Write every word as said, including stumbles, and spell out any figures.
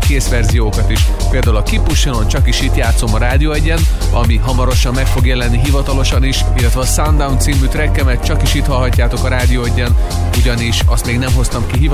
kész verziókat is. Például a Kipussionon csak is itt játszom a Rádió egyen, ami hamarosan meg fog jelenni hivatalosan is, illetve a Sundown című trackemet csak is itt hallhatjátok a Rádió egyen, ugyanis azt még nem hoztam ki hivatalosan,